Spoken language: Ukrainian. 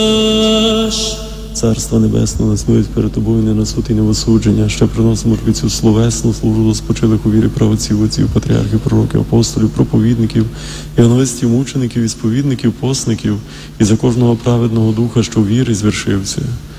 Царства Небесного нас милують перед Тобою, не на суд і не в осудження. Ще приносимо Тобі цю словесну службу до спочилих у вірі правоців, отців, патріархів, пророків, апостолів, проповідників, євангелистів, мучеників, ісповідників, постників, і за кожного праведного духа, що в вірі звершився.